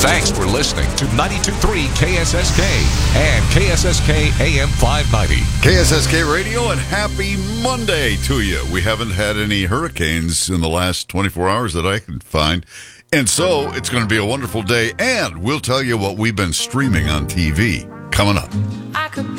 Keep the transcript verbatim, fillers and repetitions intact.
Thanks for listening to ninety-two point three K S S K and K S S K A M five ninety. K S S K Radio, and happy Monday to you. We haven't had any hurricanes in the last twenty-four hours that I can find. And so it's going to be a wonderful day, and we'll tell you what we've been streaming on T V coming up.